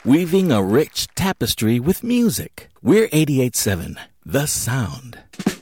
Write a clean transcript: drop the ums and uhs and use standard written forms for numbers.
weaving a rich tapestry with music. We're 88.7, The Sound.